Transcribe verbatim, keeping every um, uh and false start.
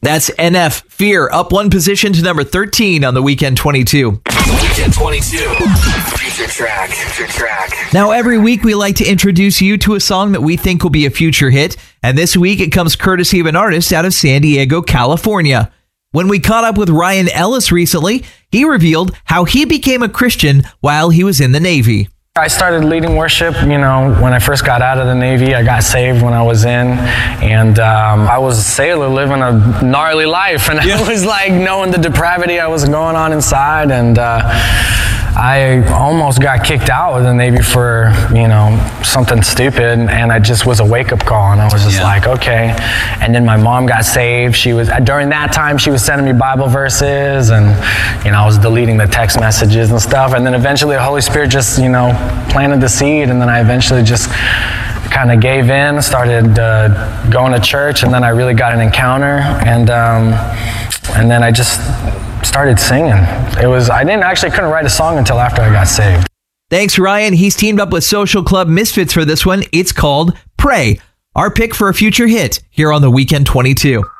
That's N F, Fear, up one position to number thirteen on the Weekend twenty-two. Weekend twenty-two. Future track. Future track. Now, every week we like to introduce you to a song that we think will be a future hit. And this week it comes courtesy of an artist out of San Diego, California. When we caught up with Ryan Ellis recently, he revealed how he became a Christian while he was in the Navy. I started leading worship, you know, when I first got out of the Navy. I got saved when I was in, and um, I was a sailor living a gnarly life, and yeah. I was like knowing the depravity I was going on inside, and uh, I almost got kicked out of the Navy for, you know, something stupid, and it just was a wake-up call, and I was just yeah. like, okay. And then my mom got saved. She was, during that time, she was sending me Bible verses, and, you know, I was deleting the text messages and stuff, and then eventually the Holy Spirit just, you know, planted the seed, and then I eventually just kind of gave in, started uh, going to church, and then I really got an encounter, and um, and then I just started singing. It was, I didn't actually couldn't write a song until after I got saved. Thanks, Ryan. He's teamed up with Social Club Misfits for this one. It's called Pray, our pick for a future hit here on the Weekend twenty-two.